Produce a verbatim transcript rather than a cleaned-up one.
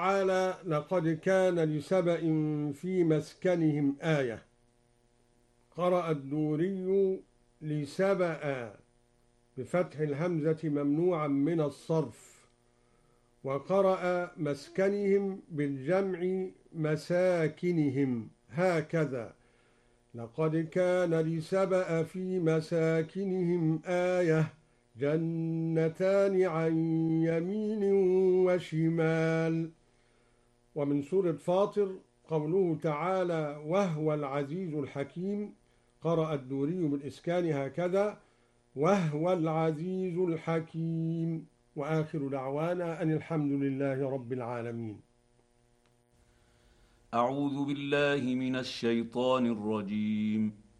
تعالى لقد كان لسبإ في مسكنهم آية. قرأ الدوري لسبأ بفتح الهمزة ممنوعا من الصرف، وقرأ مسكنهم بالجمع مساكنهم هكذا: لقد كان لسبأ في مساكنهم آية جنتان عن يمين وشمال. ومن سورة فاطر قوله تعالى: وهو العزيز الحكيم. قرأ الدوري بالإسكان هكذا: وهو العزيز الحكيم. وآخر دعوانا أن الحمد لله رب العالمين. أعوذ بالله من الشيطان الرجيم.